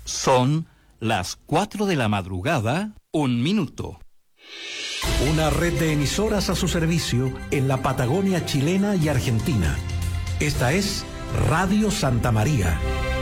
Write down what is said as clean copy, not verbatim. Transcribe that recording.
Son las 4 de la madrugada, 1 minuto. Una red de emisoras a su servicio en la Patagonia chilena y Argentina. Esta es Radio Santa María.